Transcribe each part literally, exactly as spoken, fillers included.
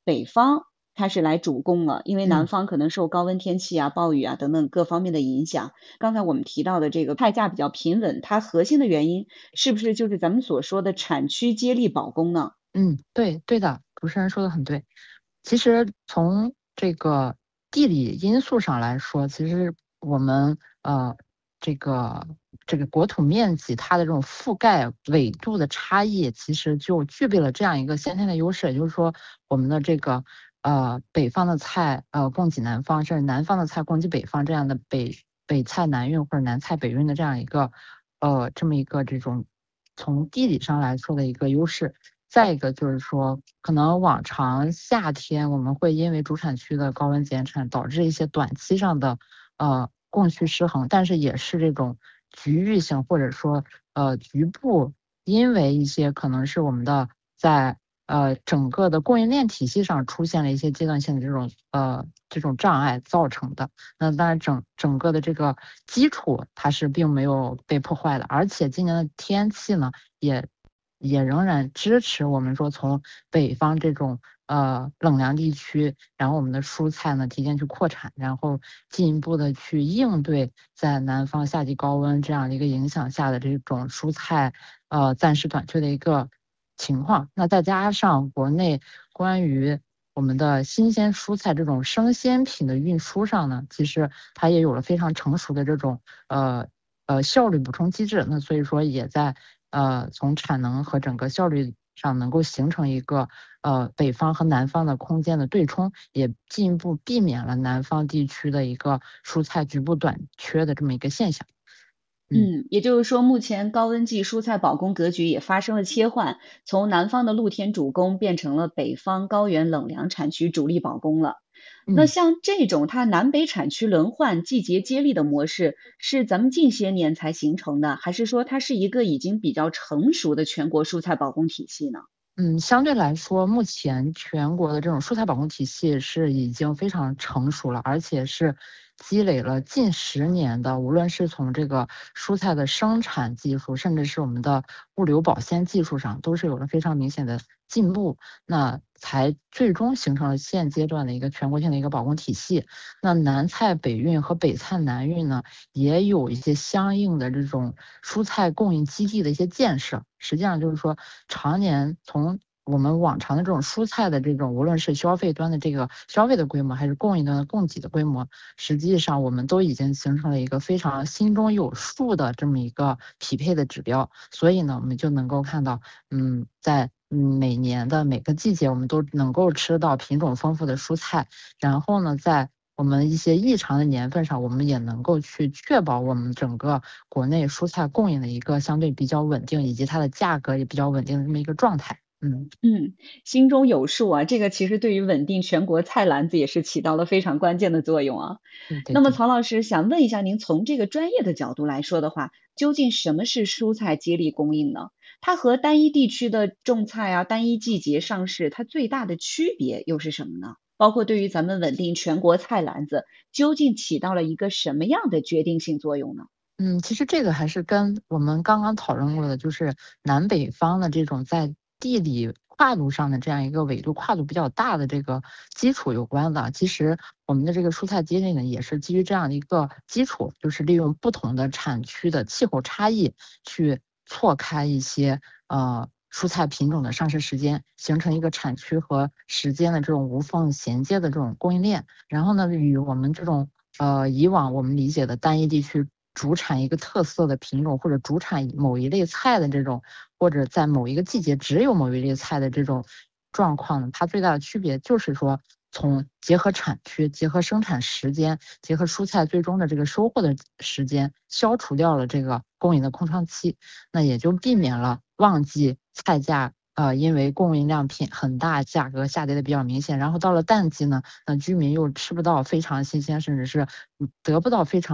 北方开始来主攻了，因为南嗯方可能受高温天气啊、暴雨啊等等各方面的影响。刚才我们提到的这个菜价比较平稳，它核心的原因是不是就是咱们所说的产区接力保供呢？ 嗯，对对的，主持人说的很对。其实从这个地理因素上来说，其实我们呃这个这个国土面积它的这种覆盖纬度的差异，其实就具备了这样一个先天的优势，也就是说我们的这个呃北方的菜呃供给南方，甚至南方的菜供给北方这样的北北菜南运或者南菜北运的这样一个呃这么一个这种从地理上来说的一个优势。再一个就是说，可能往常夏天我们会因为主产区的高温减产，导致一些短期上的呃供需失衡，但是也是这种局域性或者说呃局部，因为一些可能是我们的在呃整个的供应链体系上出现了一些阶段性的这种呃这种障碍造成的。那当然整整个的这个基础它是并没有被破坏的，而且今年的天气呢也。也仍然支持我们说从北方这种呃冷凉地区，然后我们的蔬菜呢提前去扩产，然后进一步的去应对在南方夏季高温这样的一个影响下的这种蔬菜呃暂时短缺的一个情况。那再加上国内关于我们的新鲜蔬菜这种生鲜品的运输上呢，其实它也有了非常成熟的这种呃呃效率补充机制。那所以说也在呃从产能和整个效率上能够形成一个呃北方和南方的空间的对冲，也进一步避免了南方地区的一个蔬菜局部短缺的这么一个现象。嗯。 嗯，也就是说，目前高温季蔬菜保供格局也发生了切换，从南方的露天主攻变成了北方高原冷凉产区主力保供了。那嗯。 像这种它南北产区轮换、季节接力的模式，是咱们近些年才形成的，还是说它是一个已经比较成熟的全国蔬菜保供体系呢？ 嗯，相对来说，目前全国的这种蔬菜保供体系是已经非常成熟了，而且是积累了近十年的，无论是从这个蔬菜的生产技术，甚至是我们的物流保鲜技术上，都是有了非常明显的进步，那才最终形成了现阶段的一个全国性的一个保供体系。那南菜北运和北菜南运呢，也有一些相应的这种蔬菜供应基地的一些建设。实际上就是说，常年从我们往常的这种蔬菜的这种，无论是消费端的这个消费的规模，还是供应端的供给的规模，实际上我们都已经形成了一个非常心中有数的这么一个匹配的指标。所以呢，我们就能够看到，嗯，在嗯每年的每个季节，我们都能够吃到品种丰富的蔬菜。然后呢，在我们一些异常的年份上，我们也能够去确保我们整个国内蔬菜供应的一个相对比较稳定，以及它的价格也比较稳定的这么一个状态。嗯。 嗯，心中有数啊，这个其实对于稳定全国菜篮子也是起到了非常关键的作用啊。那么对对对。 曹老师想问一下，您从这个专业的角度来说的话，究竟什么是蔬菜接力供应呢？它和单一地区的种菜啊、单一季节上市，它最大的区别又是什么呢？包括对于咱们稳定全国菜篮子，究竟起到了一个什么样的决定性作用呢？ 嗯，其实这个还是跟我们刚刚讨论过的，就是南北方的这种在地理跨度上的这样一个纬度跨度比较大的这个基础有关的。其实我们的这个蔬菜接力呢，也是基于这样的一个基础，就是利用不同的产区的气候差异，去错开一些呃蔬菜品种的上市时间，形成一个产区和时间的这种无缝衔接的这种供应链。然后呢，与我们这种呃以往我们理解的单一地区主产一个特色的品种，或者主产某一类菜的这种，或者在某一个季节只有某一类菜的这种状况呢，它最大的区别就是说，从结合产区、结合生产时间、结合蔬菜最终的这个收获的时间，消除掉了这个供应的空窗期，那也就避免了旺季菜价。呃，因为供应量品很大，价格下跌的比较明显，然后到了淡季呢，那居民又吃不到非常新鲜，甚至是得不到非常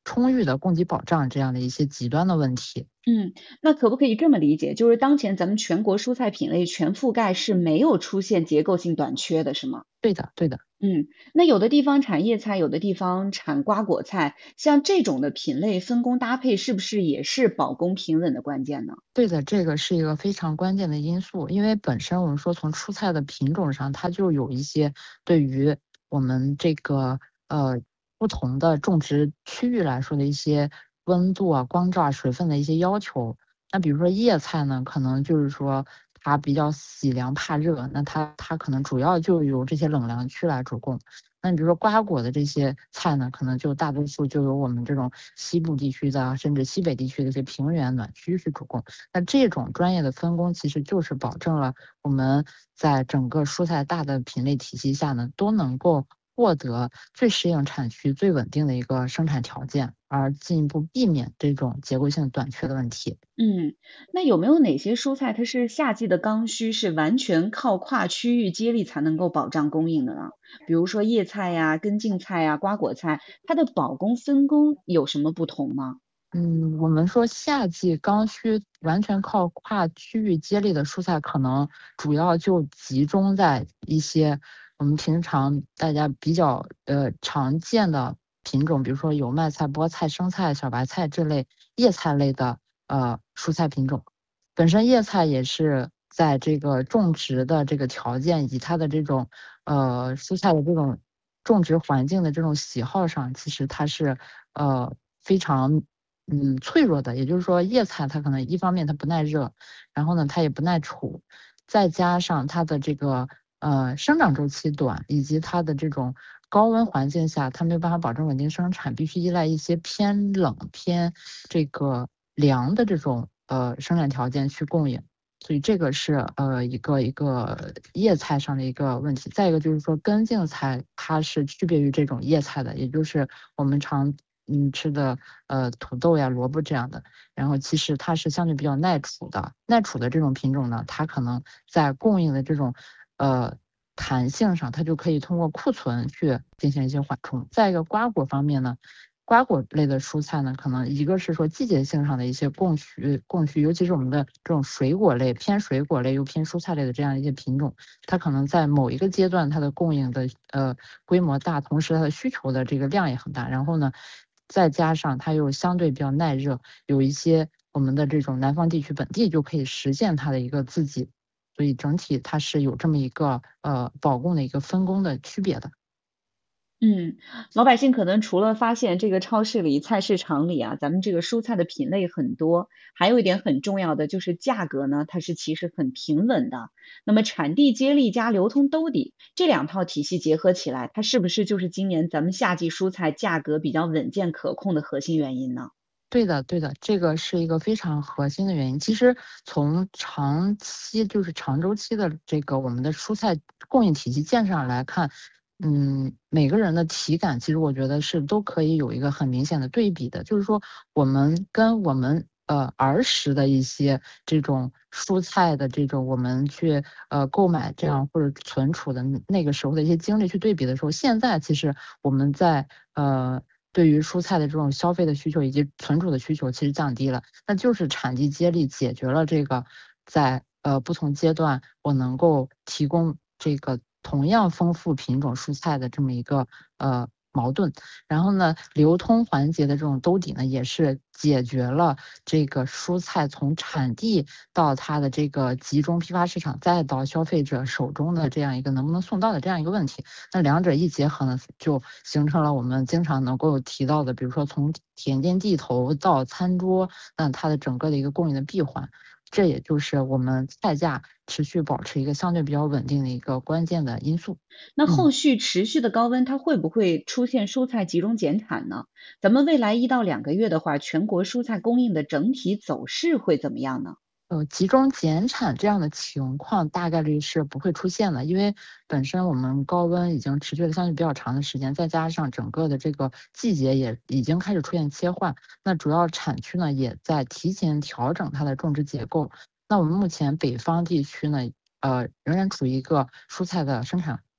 充裕的供给保障这样的一些极端的问题。 嗯，那可不可以这么理解，就是当前咱们全国蔬菜品类全覆盖是没有出现结构性短缺的，是吗？ 对的，对的。 嗯，那有的地方产叶菜，有的地方产瓜果菜，像这种的品类分工搭配，是不是也是保供平稳的关键呢？ 对的，这个是一个非常关键的因素，因为本身我们说从蔬菜的品种上，它就有一些对于我们这个呃不同的种植区域来说的一些温度啊、光照啊、水分的一些要求。那比如说叶菜呢，可能就是说它比较喜凉怕热，那它它可能主要就由这些冷凉区来主供。那你比如说瓜果的这些菜呢，可能就大多数就由我们这种西部地区的，甚至西北地区的一些平原暖区去主供。那这种专业的分工，其实就是保证了我们在整个蔬菜大的品类体系下呢，都能够获得最适应产区、最稳定的一个生产条件，而进一步避免这种结构性短缺的问题。 嗯，那有没有哪些蔬菜它是夏季的刚需，是完全靠跨区域接力才能够保障供应的呢？比如说叶菜呀、根茎菜呀、瓜果菜，它的保供分工有什么不同吗？ 嗯，我们说夏季刚需完全靠跨区域接力的蔬菜，可能主要就集中在一些我们平常大家比较呃常见的品种，比如说油麦菜、菠菜、生菜、小白菜这类叶菜类的呃蔬菜品种。本身叶菜也是在这个种植的这个条件以及它的这种呃蔬菜的这种种植环境的这种喜好上，其实它是呃非常嗯脆弱的。也就是说，叶菜它可能一方面它不耐热，然后呢它也不耐储，再加上它的这个呃生长周期短，以及它的这种高温环境下，它没有办法保证稳定生产，必须依赖一些偏冷偏这个凉的这种呃生产条件去供应。所以这个是呃一个一个叶菜上的一个问题。再一个就是说根茎菜它是区别于这种叶菜的，也就是我们常嗯吃的呃土豆呀、萝卜这样的。然后其实它是相对比较耐储的，耐储的这种品种呢，它可能在供应的这种呃弹性上，它就可以通过库存去进行一些缓冲。再一个瓜果方面呢，瓜果类的蔬菜呢，可能一个是说季节性上的一些供需供需，尤其是我们的这种水果类偏水果类又偏蔬菜类的这样一些品种，它可能在某一个阶段它的供应的呃规模大，同时它的需求的这个量也很大，然后呢，再加上它又相对比较耐热，有一些我们的这种南方地区本地就可以实现它的一个自给，所以整体它是有这么一个呃保供的一个分工的区别的。 嗯，老百姓可能除了发现这个超市里、菜市场里啊，咱们这个蔬菜的品类很多，还有一点很重要的就是价格呢，它是其实很平稳的。那么产地接力加流通兜底这两套体系结合起来，它是不是就是今年咱们夏季蔬菜价格比较稳健可控的核心原因呢？ 对的，对的，这个是一个非常核心的原因。其实从长期就是长周期的这个我们的蔬菜供应体系建设上来看，嗯，每个人的体感其实我觉得是都可以有一个很明显的对比的，就是说我们跟我们呃儿时的一些这种蔬菜的这种我们去呃购买这样或者存储的那个时候的一些经历去对比的时候，现在其实我们在呃。对于蔬菜的这种消费的需求以及存储的需求其实降低了，那就是产地接力解决了这个在呃不同阶段我能够提供这个同样丰富品种蔬菜的这么一个呃矛盾。然后呢，流通环节的这种兜底呢，也是解决了这个蔬菜从产地到它的这个集中批发市场，再到消费者手中的这样一个能不能送到的这样一个问题。那两者一结合呢，就形成了我们经常能够提到的，比如说从田间地头到餐桌，那它的整个的一个供应的闭环。这也就是我们菜价持续保持一个相对比较稳定的一个关键的因素。 那嗯。 后续持续的高温，它会不会出现蔬菜集中减产呢？咱们未来一到两个月的话，全国蔬菜供应的整体走势会怎么样呢？ 呃，集中减产这样的情况大概率是不会出现的，因为本身我们高温已经持续了相对比较长的时间，再加上整个的这个季节也已经开始出现切换，那主要产区呢也在提前调整它的种植结构。那我们目前北方地区呢，呃，仍然处于一个蔬菜的生产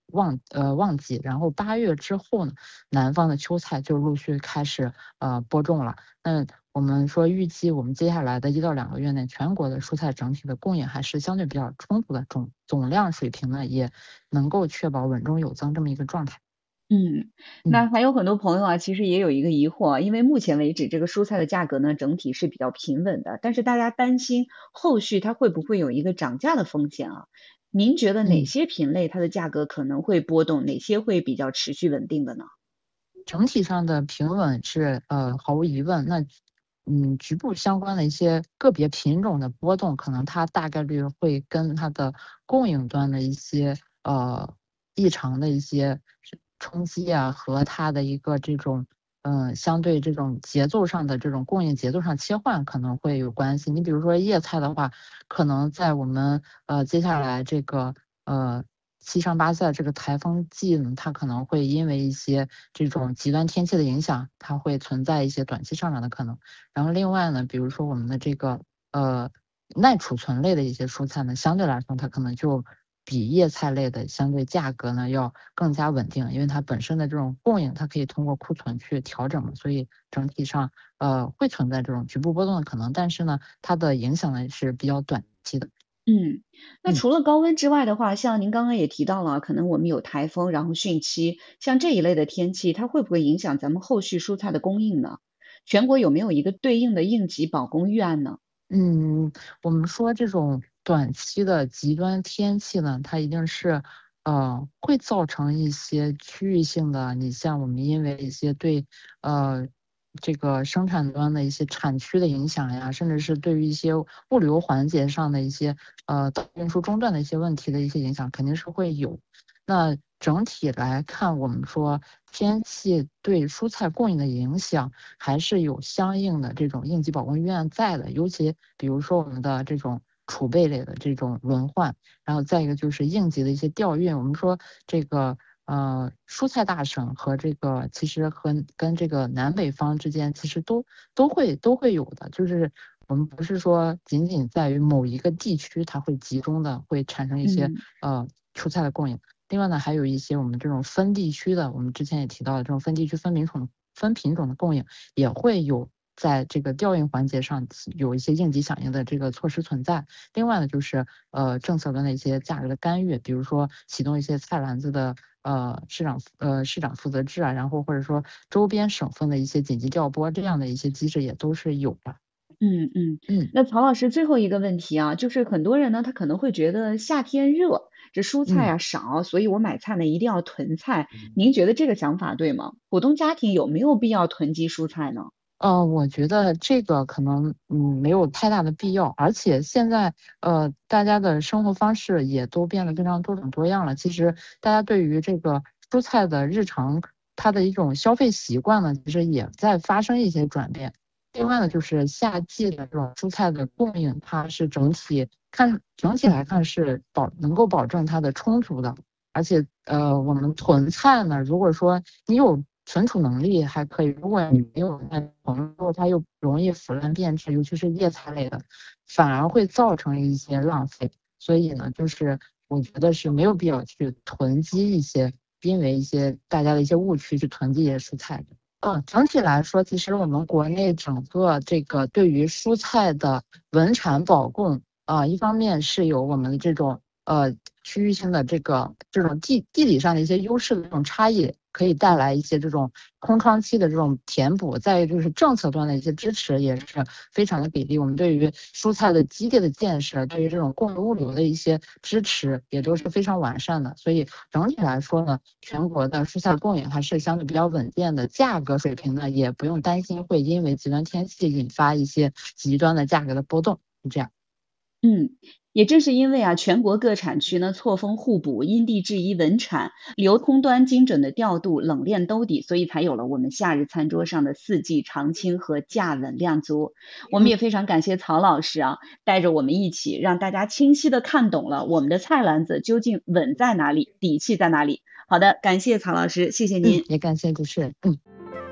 旺呃旺季，然后八月之后呢，南方的秋菜就陆续开始呃播种了。那我们说预计我们接下来的一到两个月内，全国的蔬菜整体的供应还是相对比较充足的，总总量水平呢也能够确保稳中有增这么一个状态。 嗯， 嗯那还有很多朋友啊，其实也有一个疑惑啊，因为目前为止这个蔬菜的价格呢，整体是比较平稳的，但是大家担心后续它会不会有一个涨价的风险啊？您觉得哪嗯。 些品类它的价格可能会波动，哪些会比较持续稳定的呢？ 整体上的平稳是呃毫无疑问。那嗯局部相关的一些个别品种的波动，可能它大概率会跟它的供应端的一些呃异常的一些冲击啊，和它的一个这种嗯、呃相对这种节奏上的这种供应节奏上切换可能会有关系。你比如说叶菜的话，可能在我们呃接下来这个呃七上八下这个台风季呢，它可能会因为一些这种极端天气的影响，它会存在一些短期上涨的可能。然后另外呢，比如说我们的这个呃耐储存类的一些蔬菜呢，相对来说它可能就比叶菜类的相对价格呢要更加稳定，因为它本身的这种供应，它可以通过库存去调整嘛，所以整体上呃会存在这种局部波动的可能，但是呢，它的影响呢是比较短期的。 嗯，那嗯。 除了高温之外的话，像您刚刚也提到了，可能我们有台风，然后汛期，像这一类的天气，它会不会影响咱们后续蔬菜的供应呢？全国有没有一个对应的应急保供预案呢？ 嗯，我们说这种短期的极端天气呢，它一定是，呃，会造成一些区域性的。你像我们因为一些对，呃，这个生产端的一些产区的影响呀，甚至是对于一些物流环节上的一些，呃，运输中断的一些问题的一些影响，肯定是会有。那整体来看，我们说天气对蔬菜供应的影响，还是有相应的这种应急保供预案在的，尤其比如说我们的这种储备类的这种轮换，然后再一个就是应急的一些调运。我们说这个呃蔬菜大省和这个其实和跟这个南北方之间其实都都会都会有的，就是我们不是说仅仅在于某一个地区它会集中的会产生一些嗯。 呃蔬菜的供应。另外呢，还有一些我们这种分地区的，我们之前也提到的这种分地区分品种分品种的供应，也会有在这个调运环节上有一些应急响应的这个措施存在。另外呢，就是呃政策端的一些价格的干预，比如说启动一些菜篮子的呃市长呃市长负责制啊，然后或者说周边省份的一些紧急调拨这样的一些机制也都是有的。 嗯嗯， 嗯那曹老师最后一个问题啊，就是很多人呢，他可能会觉得夏天热，这蔬菜嗯。 啊少，所以我买菜呢一定要囤菜。您觉得这个想法对吗？普通家庭有没有必要囤积蔬菜呢？ 呃，我觉得这个可能嗯没有太大的必要，而且现在呃大家的生活方式也都变得非常多种多样了。其实大家对于这个蔬菜的日常它的一种消费习惯呢，其实也在发生一些转变。另外呢，就是夏季的这种蔬菜的供应，它是整体看整体来看是保能够保证它的充足的。而且呃，我们囤菜呢，如果说你有存储能力还可以，如果你没有那囤后，它又容易腐烂变质，尤其是叶菜类的，反而会造成一些浪费。所以呢，就是我觉得是没有必要去囤积一些，因为一些大家的一些误区去囤积一些蔬菜的。嗯，整体来说，其实我们国内整个这个对于蔬菜的稳产保供啊、一方面是有我们的这种呃区域性的这个这种地地理上的一些优势的这种差异，可以带来一些这种空窗期的这种填补。再一个就是政策端的一些支持也是非常的给力。我们对于蔬菜的基地的建设，对于这种供应物流的一些支持也都是非常完善的。所以整体来说呢，全国的蔬菜供应还是相对比较稳健的，价格水平呢也不用担心会因为极端天气引发一些极端的价格的波动，是这样。 嗯，也正是因为啊，全国各产区呢错峰互补，因地制宜稳产，流通端精准的调度，冷链兜底，所以才有了我们夏日餐桌上的四季常青和价稳量足。我们嗯。 也非常感谢曹老师啊，带着我们一起让大家清晰的看懂了我们的菜篮子究竟稳在哪里，底气在哪里。好的，感谢曹老师，谢谢嗯， 您。 也感谢主持人。嗯。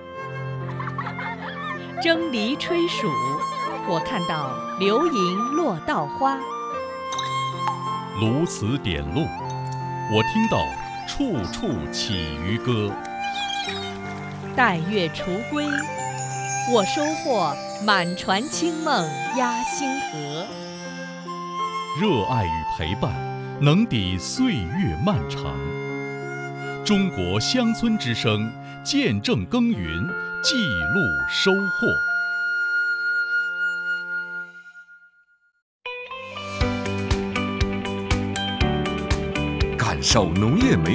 蒸梨吹暑，我看到流萤落稻花。 鸬鹚点路，我听到处处起渔歌。 待月除归，我收获满船清梦压星河。 热爱与陪伴，能抵岁月漫长。中国乡村之声，见证耕耘，记录收获。 感受农业美